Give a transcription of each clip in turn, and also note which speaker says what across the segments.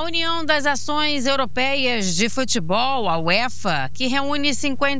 Speaker 1: A União das Ações Europeias de Futebol, a UEFA, que reúne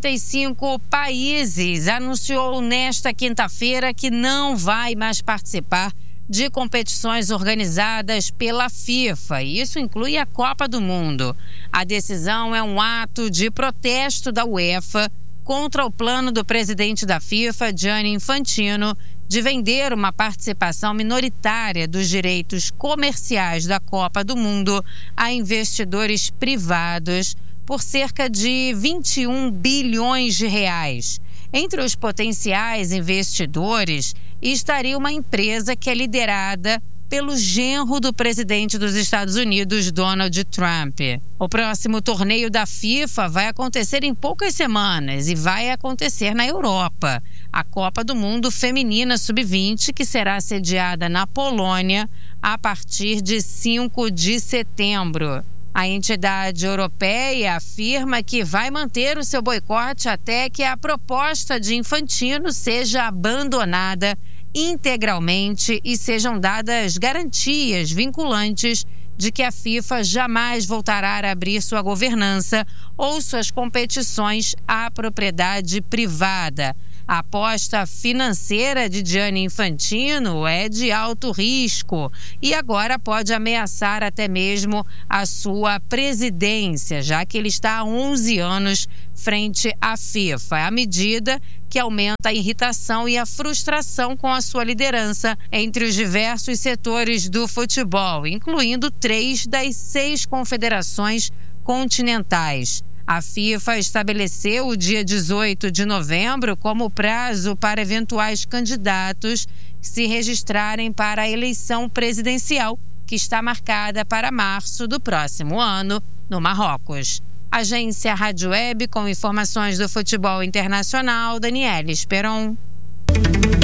Speaker 1: 55 países, anunciou nesta quinta-feira que não vai mais participar de competições organizadas pela FIFA. Isso inclui a Copa do Mundo. A decisão é um ato de protesto da UEFA contra o plano do presidente da FIFA, Gianni Infantino, de vender uma participação minoritária dos direitos comerciais da Copa do Mundo a investidores privados por cerca de 21 bilhões de reais. Entre os potenciais investidores estaria uma empresa que é liderada pelo genro do presidente dos Estados Unidos, Donald Trump. O próximo torneio da FIFA vai acontecer em poucas semanas e vai acontecer na Europa. A Copa do Mundo Feminina Sub-20, que será sediada na Polônia a partir de 5 de setembro. A entidade europeia afirma que vai manter o seu boicote até que a proposta de Infantino seja abandonada integralmente e sejam dadas garantias vinculantes de que a FIFA jamais voltará a abrir sua governança ou suas competições à propriedade privada. A aposta financeira de Gianni Infantino é de alto risco e agora pode ameaçar até mesmo a sua presidência, já que ele está há 11 anos frente à FIFA. É a medida que aumenta a irritação e a frustração com a sua liderança entre os diversos setores do futebol, incluindo 3 das 6 confederações continentais. A FIFA estabeleceu o dia 18 de novembro como prazo para eventuais candidatos se registrarem para a eleição presidencial, que está marcada para março do próximo ano, no Marrocos. Agência Rádio Web com informações do futebol internacional, Daniela Esperon.